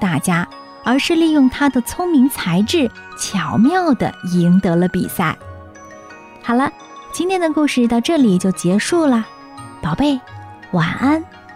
大家，而是利用他的聪明才智，巧妙地赢得了比赛。好了，今天的故事到这里就结束了，宝贝，晚安。